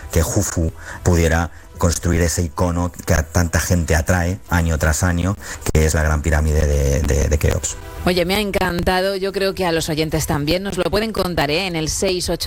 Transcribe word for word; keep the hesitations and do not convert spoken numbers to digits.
que Jufu pudiera construir ese icono que a tanta gente atrae año tras año, que es la Gran Pirámide de, de, de Keops. Oye, me ha encantado, yo creo que a los oyentes también nos lo pueden contar, ¿eh? En el seis ocho